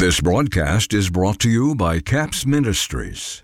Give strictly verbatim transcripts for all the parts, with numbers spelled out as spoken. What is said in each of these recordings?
This broadcast is brought to you by CAPS Ministries.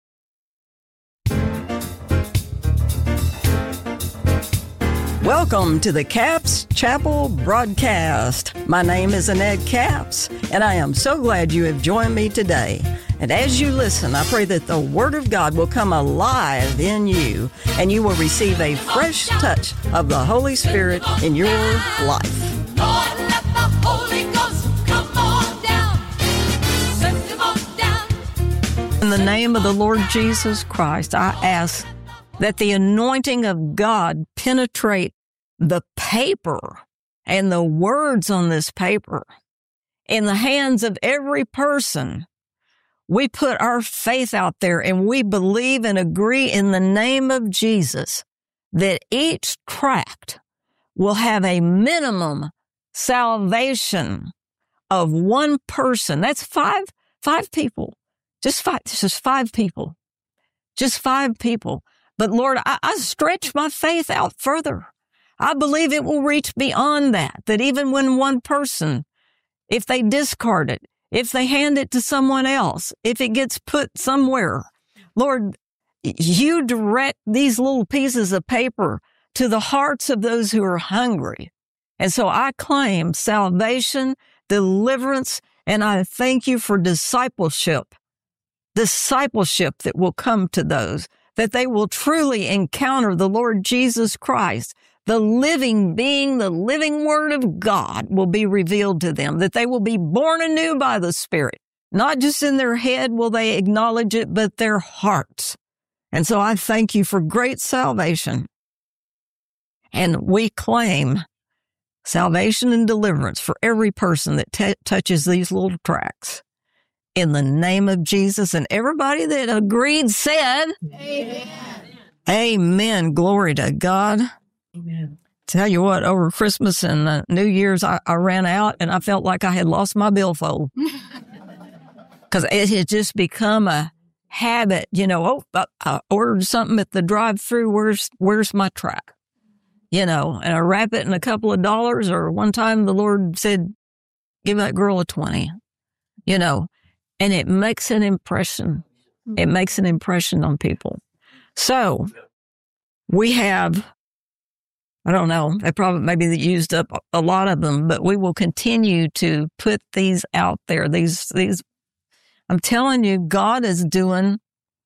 Welcome to the CAPS Chapel broadcast. My name is Annette Capps, and I am so glad you have joined me today. And as you listen, I pray that the Word of God will come alive in you, and you will receive a fresh touch of the Holy Spirit in your life. Lord, let the Holy Ghost come on down. Send him on down. In the name of the Lord Jesus Christ, I ask that the anointing of God penetrate the paper and the words on this paper in the hands of every person. We put our faith out there and we believe and agree in the name of Jesus that each tract will have a minimum salvation of one person. That's five, five people. Just five, just five people. Just five people. But Lord, I, I stretch my faith out further. I believe it will reach beyond that, that even when one person, if they discard it, if they hand it to someone else, if it gets put somewhere, Lord, you direct these little pieces of paper to the hearts of those who are hungry. And so I claim salvation, deliverance, and I thank you for discipleship, discipleship that will come to those, that they will truly encounter the Lord Jesus Christ. The living being, the living Word of God will be revealed to them, that they will be born anew by the Spirit. Not just in their head will they acknowledge it, but their hearts. And so I thank you for great salvation. And we claim salvation and deliverance for every person that t- touches these little tracts. In the name of Jesus, and everybody that agreed said, Amen. Amen. Glory to God. Amen. Tell you what, over Christmas and uh, New Year's, I, I ran out and I felt like I had lost my billfold. Because it had just become a habit, you know, oh, I, I ordered something at the drive-thru, where's, where's my tract? You know, and I wrap it in a couple of dollars, or one time the Lord said, give that girl a twenty, you know. And it makes an impression. It makes an impression on people. So we have, I don't know, they probably maybe they used up a lot of them, but we will continue to put these out there. These, these, I'm telling you, God is doing.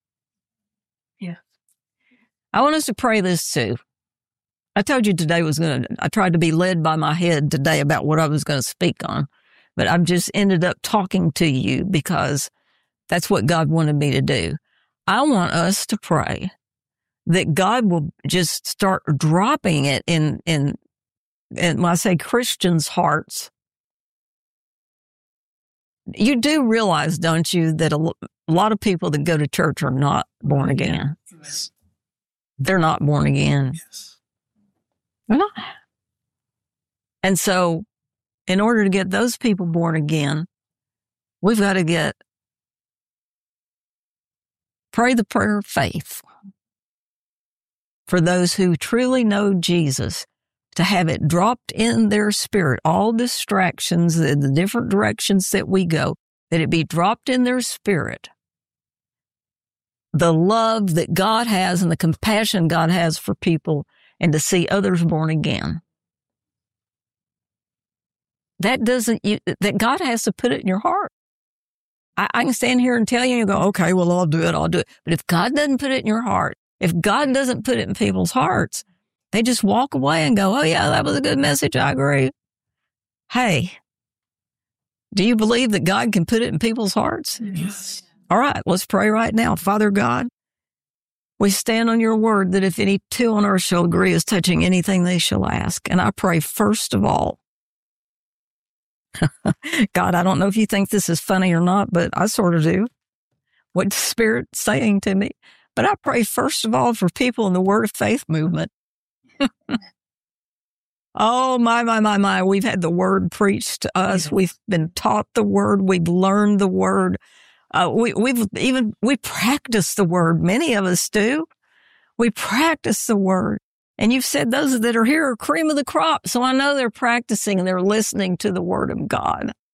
Yeah. I want us to pray this too. I told you today was going to, I tried to be led by my head today about what I was going to speak on. But I've just ended up talking to you because that's what God wanted me to do. I want us to pray that God will just start dropping it in, in, in when I say Christians' hearts. You do realize, don't you, that a, a lot of people that go to church are not born again. Yes. They're not born again. Yes. They're not. And so, in order to get those people born again, we've got to get, pray the prayer of faith for those who truly know Jesus, to have it dropped in their spirit, all distractions, the, the different directions that we go, that it be dropped in their spirit. The love that God has and the compassion God has for people, and to see others born again. That doesn't, you, that God has to put it in your heart. I, I can stand here and tell you, and you go, okay, well, I'll do it, I'll do it. But if God doesn't put it in your heart, if God doesn't put it in people's hearts, they just walk away and go, oh yeah, that was a good message, I agree. Hey, do you believe that God can put it in people's hearts? Yes. All right, let's pray right now. Father God, we stand on your word that if any two on earth shall agree as touching anything they shall ask. And I pray first of all, God, I don't know if you think this is funny or not, but I sort of do. What the Spirit's saying to me. But I pray first of all for people in the Word of Faith movement. Oh, my, my, my, my. We've had the Word preached to us. Yes. We've been taught the Word. We've learned the Word. Uh, we, we've even, we practice the Word. Many of us do. We practice the Word. And you've said those that are here are cream of the crop. So I know they're practicing and they're listening to the Word of God.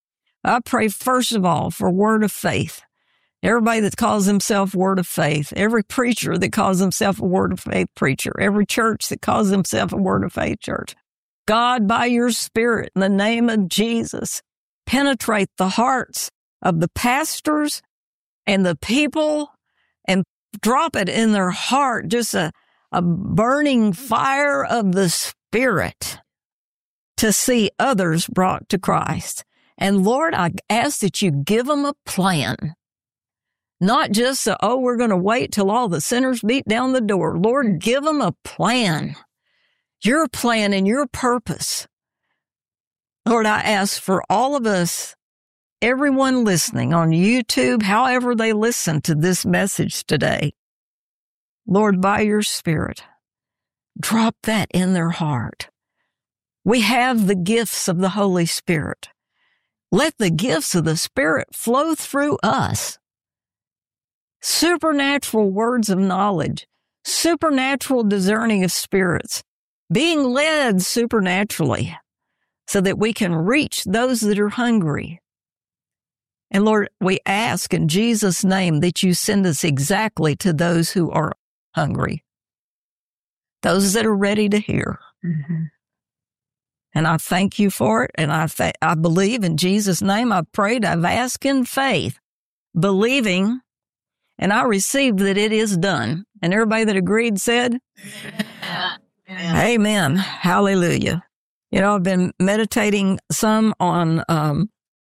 I pray first of all for word of faith. Everybody that calls himself word of faith, every preacher that calls himself a word of faith preacher, every church that calls himself a word of faith church. God, by your Spirit, in the name of Jesus, penetrate the hearts of the pastors and the people and drop it in their heart, just a, a burning fire of the Spirit to see others brought to Christ. And Lord, I ask that you give them a plan. Not just, a, oh, we're going to wait till all the sinners beat down the door. Lord, give them a plan. Your plan and your purpose. Lord, I ask for all of us, everyone listening on YouTube, however they listen to this message today. Lord, by your Spirit, drop that in their heart. We have the gifts of the Holy Spirit. Let the gifts of the Spirit flow through us. Supernatural words of knowledge, supernatural discerning of spirits, being led supernaturally so that we can reach those that are hungry. And Lord, we ask in Jesus' name that you send us exactly to those who are hungry, those that are ready to hear. Mm-hmm. And I thank you for it. And I th- I believe in Jesus' name. I've prayed. I've asked in faith, believing, and I received that it is done. And everybody that agreed said, Amen. Amen. Hallelujah. You know, I've been meditating some on um,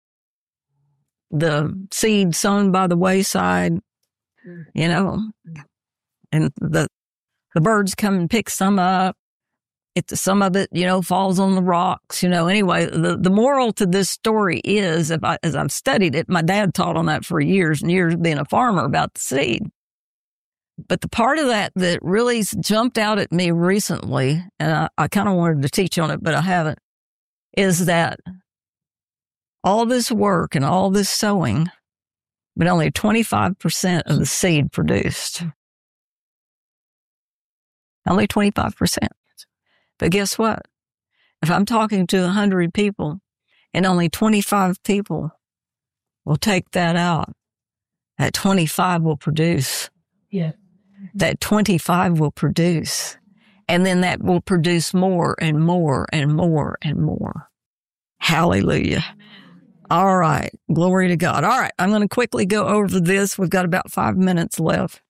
the seed sown by the wayside, you know, and the the birds come and pick some up. It, some of it, you know, falls on the rocks, you know. Anyway, the, the moral to this story is, if I, as I've studied it, my dad taught on that for years and years being a farmer about the seed. But the part of that that really jumped out at me recently, and I, I kind of wanted to teach on it, but I haven't, is that all this work and all this sowing, but only twenty-five percent of the seed produced. Only twenty-five percent. But guess what? If I'm talking to one hundred people and only twenty-five people will take that out, that twenty-five will produce. Yeah. That twenty-five will produce. And then that will produce more and more and more and more. Hallelujah. All right. Glory to God. All right. I'm going to quickly go over this. We've got about five minutes left.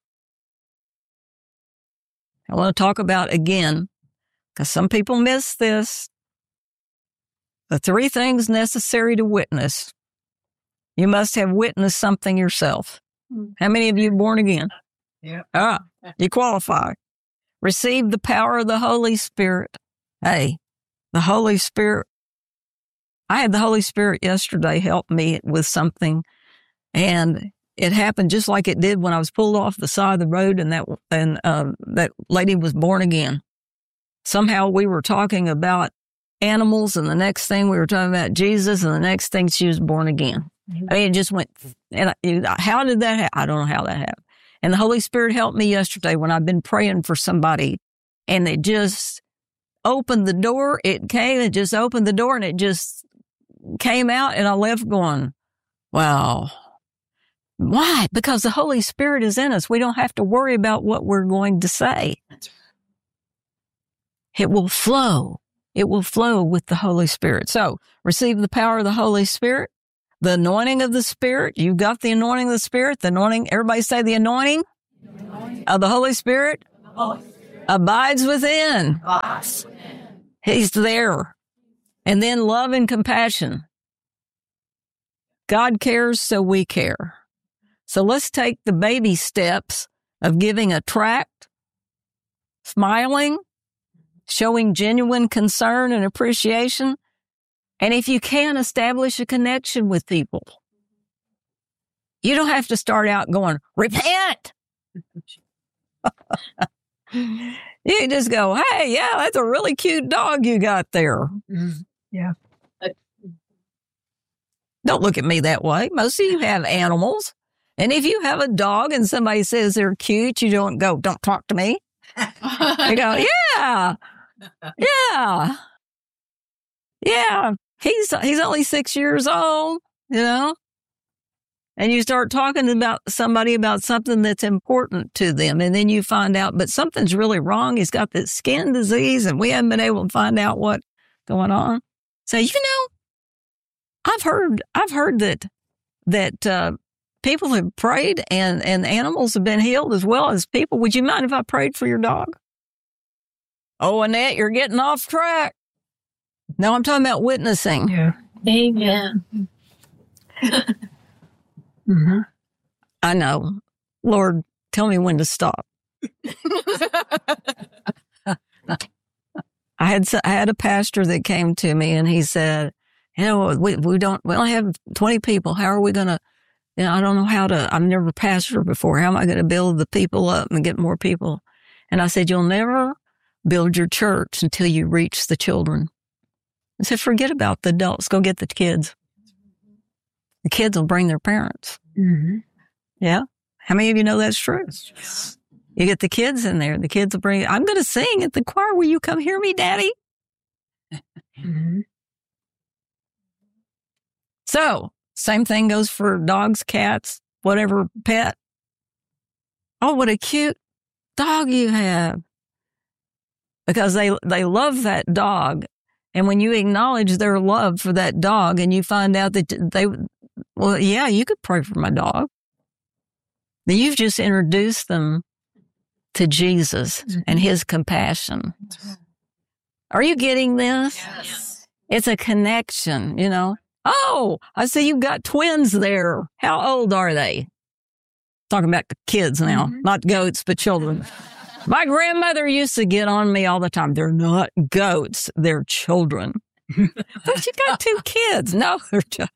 I want to talk about again, because some people miss this, the three things necessary to witness. You must have witnessed something yourself. How many of you are born again? Yeah. Ah, you qualify. Receive the power of the Holy Spirit. Hey, the Holy Spirit. I had the Holy Spirit yesterday help me with something, and it happened just like it did when I was pulled off the side of the road and that and um, that lady was born again. Somehow we were talking about animals, and the next thing we were talking about Jesus, and the next thing she was born again. I mean, it just went, and I, how did that happen? I don't know how that happened. And the Holy Spirit helped me yesterday when I've been praying for somebody, and it just opened the door. It came, it just opened the door, and it just came out, and I left going, wow. Why? Because the Holy Spirit is in us. We don't have to worry about what we're going to say. It will flow. It will flow with the Holy Spirit. So receive the power of the Holy Spirit, the anointing of the Spirit. You've got the anointing of the Spirit, the anointing. Everybody say the anointing, the anointing of the Holy Spirit, the Holy Spirit abides within. Abides within. He's there. And then love and compassion. God cares, so we care. So let's take the baby steps of giving a tract, smiling, showing genuine concern and appreciation, and if you can, establish a connection with people. You don't have to start out going, repent. You just go, hey, yeah, that's a really cute dog you got there. Yeah. Don't look at me that way. Most of you have animals. And if you have a dog and somebody says they're cute, you don't go, don't talk to me. You go, yeah, yeah, yeah. He's he's only six years old. you know? And you start talking about somebody about something that's important to them. And then you find out, but something's really wrong. He's got this skin disease and we haven't been able to find out what's going on. So, you know, I've heard, I've heard that, that, uh, people have prayed and, and animals have been healed as well as people. Would you mind if I prayed for your dog? Oh, Annette, you're getting off track. No, I'm talking about witnessing. Yeah. Amen. Mm-hmm. I know. Lord, tell me when to stop. I had I had a pastor that came to me and he said, you know, we we don't we only have twenty people. How are we going to, you know, I don't know how to, I've never pastored before. How am I going to build the people up and get more people? And I said, you'll never build your church until you reach the children. I said, forget about the adults. Go get the kids. The kids will bring their parents. Mm-hmm. Yeah. How many of you know that's true? You get the kids in there. The kids will bring, I'm going to sing at the choir. Will you come hear me, Daddy? Mm-hmm. So, same thing goes for dogs, cats, whatever pet. Oh, what a cute dog you have. Because they, they love that dog. And when you acknowledge their love for that dog and you find out that they, well, yeah, you could pray for my dog. Then you've just introduced them to Jesus and his compassion. Are you getting this? Yes. It's a connection, you know. Oh, I see you've got twins there. How old are they? Talking about the kids now, Mm-hmm. not goats, but children. My grandmother used to get on me all the time. They're not goats, they're children. But you got two kids. No, they're just.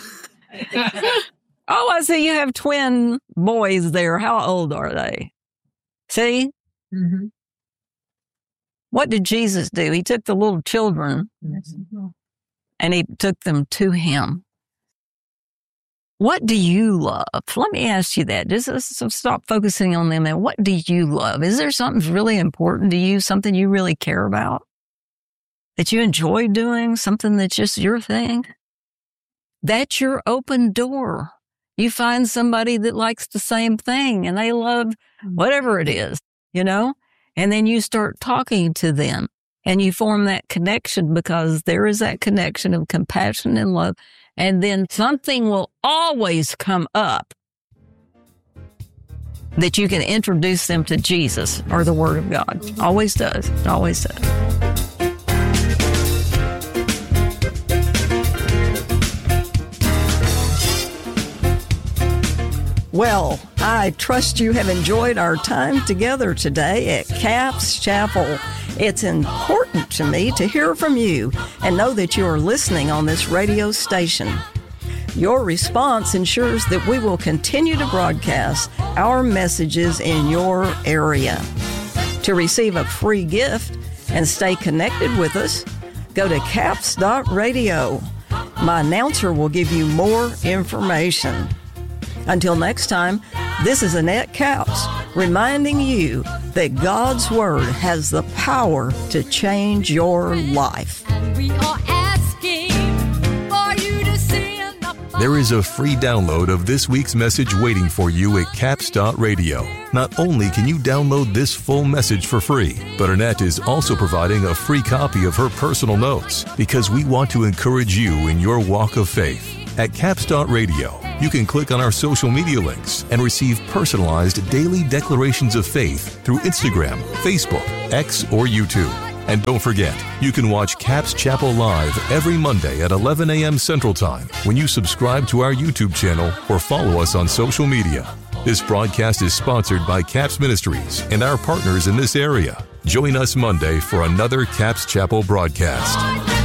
Oh, I see you have twin boys there. How old are they? See? Mm-hmm. What did Jesus do? He took the little children and he took them to him. What do you love? Let me ask you that. Just, just stop focusing on them. And what do you love? Is there something really important to you, something you really care about, that you enjoy doing, something that's just your thing? That's your open door. You find somebody that likes the same thing and they love whatever it is, you know, and then you start talking to them and you form that connection because there is that connection of compassion and love. And then something will always come up that you can introduce them to Jesus or the Word of God. Always does. It always does. Well, I trust you have enjoyed our time together today at Capps Chapel. It's important to me to hear from you and know that you are listening on this radio station. Your response ensures that we will continue to broadcast our messages in your area. To receive a free gift and stay connected with us, go to capps dot radio. My announcer will give you more information. Until next time, this is Annette Capps reminding you that God's Word has the power to change your life. And we are asking for you to send the There is a free download of this week's message waiting for you at capps dot radio. Not only can you download this full message for free, but Annette is also providing a free copy of her personal notes because we want to encourage you in your walk of faith. At capps dot radio, you can click on our social media links and receive personalized daily declarations of faith through Instagram, Facebook, X, or YouTube. And don't forget, you can watch Capps Chapel live every Monday at eleven a.m. Central Time when you subscribe to our YouTube channel or follow us on social media. This broadcast is sponsored by Capps Ministries and our partners in this area. Join us Monday for another Capps Chapel broadcast.